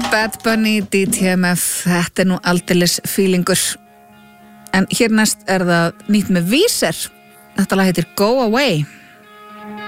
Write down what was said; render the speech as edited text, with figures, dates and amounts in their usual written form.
Bad Bunny, DTMF, þetta nú aldeilis feelingur. En hér næst það nýtt með Víser. Þetta lag heitir Go Away.